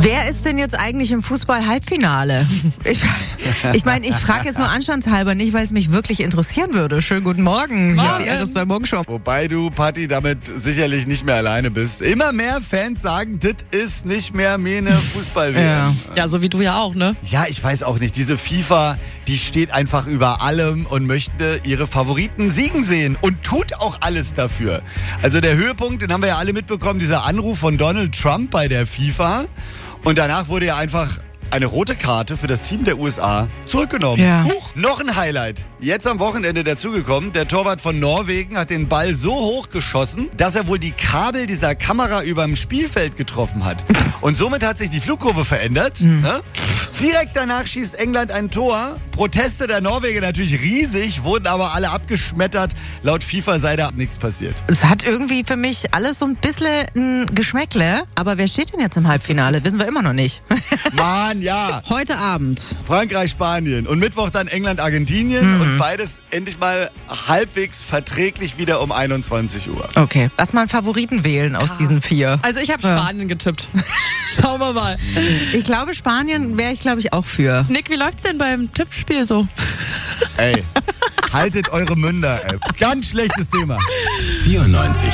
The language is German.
Wer ist denn jetzt eigentlich im Fußball-Halbfinale? Ich meine, ich frage jetzt nur anstandshalber nicht, weil es mich wirklich interessieren würde. Schönen guten Morgen. Hier ist die RS2 Morgenshow. Wobei du, Patti, damit sicherlich nicht mehr alleine bist. Immer mehr Fans sagen, das ist nicht mehr meine Fußball-WM. Ja, so wie du ja auch, ne? Ja, ich weiß auch nicht. Diese FIFA, die steht einfach über allem und möchte ihre Favoriten siegen sehen und tut auch alles dafür. Also der Höhepunkt, den haben wir ja alle mitbekommen, dieser Anruf von Donald Trump bei der FIFA. Und danach wurde ja einfach eine rote Karte für das Team der USA zurückgenommen. Ja. Huch, noch ein Highlight. Jetzt am Wochenende dazugekommen. Der Torwart von Norwegen hat den Ball so hoch geschossen, dass er wohl die Kabel dieser Kamera überm Spielfeld getroffen hat. Und somit hat sich die Flugkurve verändert. Ne? Direkt danach schießt England ein Tor. Proteste der Norweger natürlich riesig, wurden aber alle abgeschmettert. Laut FIFA sei da nichts passiert. Es hat irgendwie für mich alles so ein bisschen ein Geschmäckle. Aber wer steht denn jetzt im Halbfinale? Wissen wir immer noch nicht. Mann, ja. Heute Abend. Frankreich, Spanien und Mittwoch dann England, Argentinien und beides endlich mal halbwegs verträglich wieder um 21 Uhr. Okay. Lass mal einen Favoriten wählen aus diesen 4. Also ich habe Spanien getippt. Schauen wir mal. Ich glaube, Spanien wäre ich, glaube ich, auch für. Nick, wie läuft's denn beim Tippspiel so? Ey, haltet eure Münder, ey. Ganz schlechtes Thema. 94.